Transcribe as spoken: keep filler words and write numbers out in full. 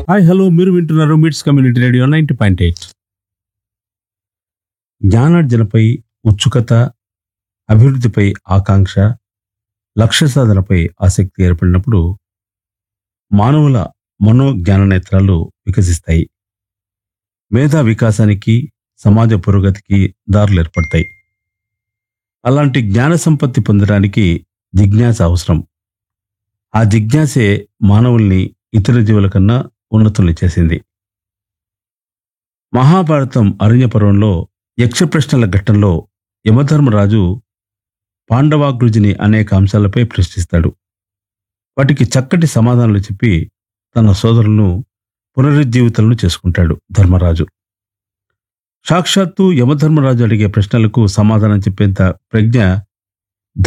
Hi hello మీరు వింటున్నారు మిట్స్ community radio ninety point eight. జ్ఞానార్జనపై ఉత్సుకత, అభివృద్ధిపై ఆకాంక్ష, లక్ష్య సాధనపై ఆసక్తి ఏర్పడినప్పుడు మానవుల మనోజ్ఞాన నేత్రాలు వికసిస్తాయి. మేధా వికాసానికి, సమాజ పురోగతికి దారులు ఏర్పడతాయి. అలాంటి జ్ఞాన సంపత్తి పొందడానికి జిజ్ఞాస అవసరం. ఆ జిజ్ఞాసే మానవుల్ని ఇతర జీవుల కన్నా ఉన్నతుల్ని చేసింది. మహాభారతం అరణ్య పర్వంలో యక్ష ప్రశ్నల ఘట్టంలో యమధర్మరాజు పాండవాగ్రుజిని అనేక అంశాలపై ప్రశ్నిస్తాడు. వాటికి చక్కటి సమాధానాలు చెప్పి తన సోదరులను పునరుజ్జీవితులను చేసుకుంటాడు ధర్మరాజు. సాక్షాత్తు యమధర్మరాజు అడిగే ప్రశ్నలకు సమాధానం చెప్పేంత ప్రజ్ఞ